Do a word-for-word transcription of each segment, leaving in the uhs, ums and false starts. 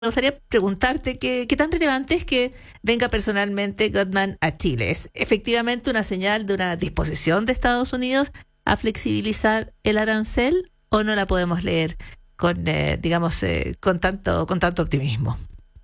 Me gustaría preguntarte qué, qué tan relevante es que venga personalmente Goldman a Chile. ¿Es efectivamente una señal de una disposición de Estados Unidos a flexibilizar el arancel o no la podemos leer con, eh, digamos, eh, con tanto, con tanto optimismo?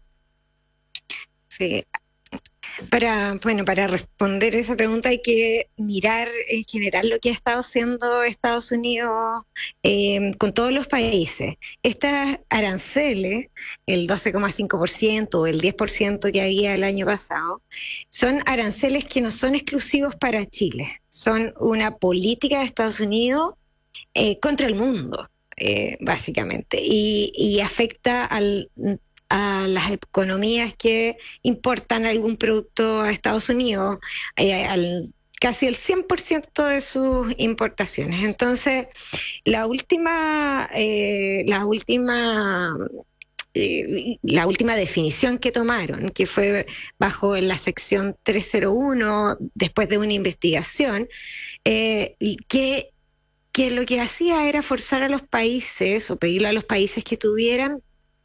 Sí. Para, bueno, para responder esa pregunta hay que mirar en general lo que ha estado haciendo Estados Unidos eh, con todos los países. Estas aranceles, el doce coma cinco por ciento o el diez por ciento que había el año pasado, son aranceles que no son exclusivos para Chile, son una política de Estados Unidos eh, contra el mundo, eh, básicamente, y, y afecta al a las economías que importan algún producto a Estados Unidos, eh, al, casi el cien por ciento de sus importaciones. Entonces, la última, eh, la última, eh, la última definición que tomaron, que fue bajo la sección trescientos uno, después de una investigación, eh, que que lo que hacía era forzar a los países o pedirle a los países que tuvieran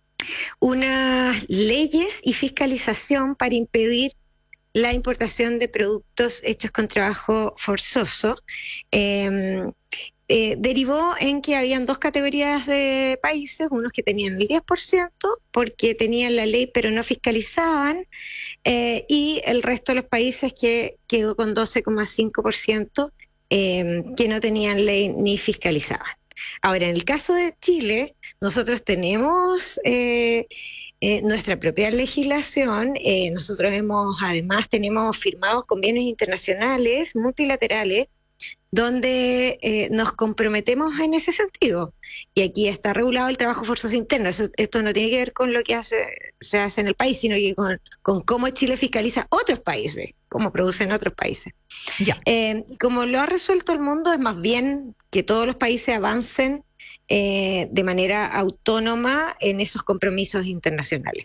unas leyes y fiscalización para impedir la importación de productos hechos con trabajo forzoso. Eh, eh, derivó en que habían dos categorías de países, unos que tenían el diez por ciento porque tenían la ley pero no fiscalizaban, eh, y el resto de los países que quedó con doce coma cinco por ciento eh, que no tenían ley ni fiscalizaban. Ahora, en el caso de Chile, nosotros tenemos eh, eh, nuestra propia legislación. Eh, nosotros hemos, además, tenemos firmados convenios internacionales multilaterales donde eh, nos comprometemos en ese sentido. Y aquí está regulado el trabajo forzoso interno. Eso, esto no tiene que ver con lo que hace, se hace en el país, sino que con, con cómo Chile fiscaliza otros países, cómo producen otros países. Ya. Eh, como lo ha resuelto el mundo, es más bien que todos los países avancen eh, de manera autónoma en esos compromisos internacionales.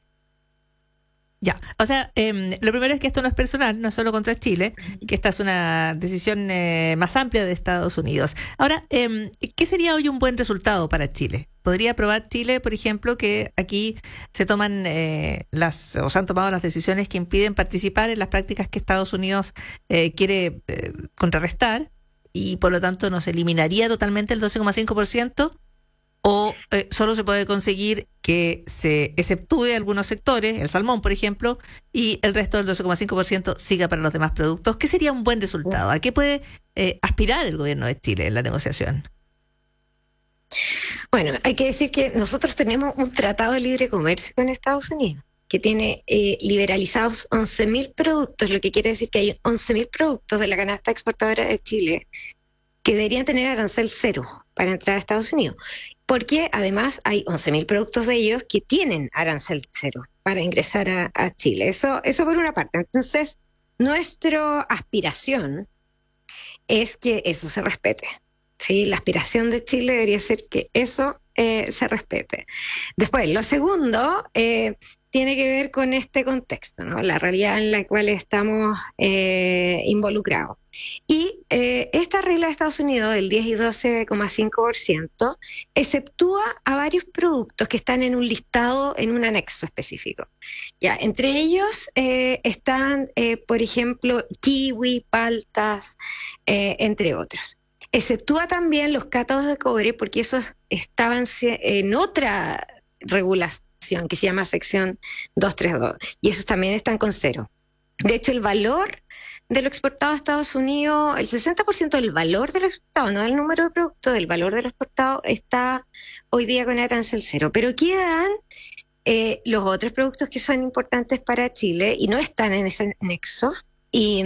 Ya, o sea, eh, lo primero es que esto no es personal, no es solo contra Chile, que esta es una decisión eh, más amplia de Estados Unidos. Ahora, eh, ¿qué sería hoy un buen resultado para Chile? ¿Podría aprobar Chile, por ejemplo, que aquí se toman eh, las, o se han tomado las decisiones que impiden participar en las prácticas que Estados Unidos eh, quiere eh, contrarrestar y por lo tanto nos eliminaría totalmente el doce coma cinco por ciento? ¿O eh, solo se puede conseguir que se exceptúe algunos sectores, el salmón, por ejemplo, y el resto del doce coma cinco por ciento siga para los demás productos? ¿Qué sería un buen resultado? ¿A qué puede eh, aspirar el gobierno de Chile en la negociación? Bueno, hay que decir que nosotros tenemos un tratado de libre comercio con Estados Unidos que tiene eh, liberalizados once mil productos, lo que quiere decir que hay once mil productos de la canasta exportadora de Chile que deberían tener arancel cero para entrar a Estados Unidos, porque además hay once mil productos de ellos que tienen arancel cero para ingresar a, a Chile. Eso, eso por una parte. Entonces, nuestra aspiración es que eso se respete. ¿Sí? La aspiración de Chile debería ser que eso eh, se respete. Después, lo segundo eh, tiene que ver con este contexto, ¿no? La realidad en la cual estamos eh, involucrados. Y eh, esta regla de Estados Unidos del diez y doce coma cinco por ciento exceptúa a varios productos que están en un listado, en un anexo específico. Ya, entre ellos eh, están, eh, por ejemplo, kiwi, paltas, eh, entre otros. Exceptúa también los cátodos de cobre porque esos estaban en otra regulación que se llama sección doscientos treinta y dos y esos también están con cero. De hecho, el valor de lo exportado a Estados Unidos, el sesenta por ciento del valor de lo exportado, no del número de productos, del valor de lo exportado está hoy día con arancel cero. Pero quedan eh, los otros productos que son importantes para Chile y no están en ese anexo y,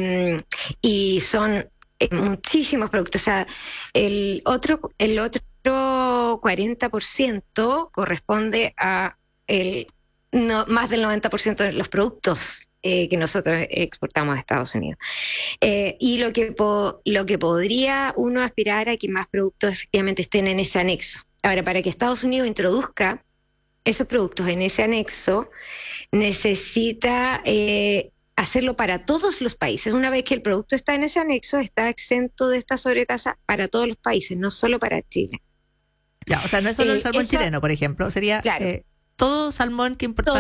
y son muchísimos productos. O sea, el otro, el otro cuarenta por ciento corresponde a el no, más del noventa por ciento de los productos eh, que nosotros exportamos a Estados Unidos. Eh, y lo que, po, lo que podría uno aspirar a que más productos efectivamente estén en ese anexo. Ahora, para que Estados Unidos introduzca esos productos en ese anexo, necesita eh, hacerlo para todos los países. Una vez que el producto está en ese anexo, está exento de esta sobretasa para todos los países, no solo para Chile. Ya, o sea, no es solo Eh, el salmón eso, chileno, por ejemplo, sería claro. eh, todo salmón que importamos.